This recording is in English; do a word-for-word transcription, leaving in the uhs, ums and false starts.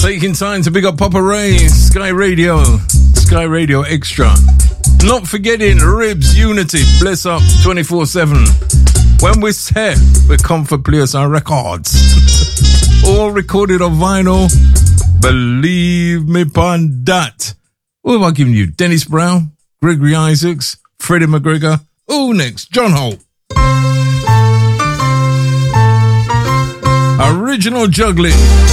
Taking time to big up Papa Ray, Sky Radio, Sky Radio Extra. Not forgetting Ribs Unity, bless up twenty-four seven. When we say we come for players and records. All recorded on vinyl. Believe me upon that. What have I given you? Dennis Brown, Gregory Isaacs, Freddie McGregor. Who next? John Holt. Original juggling.